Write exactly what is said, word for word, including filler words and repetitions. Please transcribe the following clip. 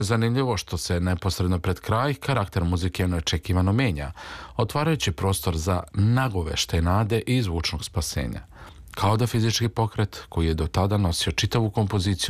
Zanimljivo što se neposredno pred kraj karakter muzike neočekivano menja, otvarajući prostor za nagovešte nade i zvučnog spasenja. Kao da fizički pokret, koji je do tada nosio čitavu kompoziciju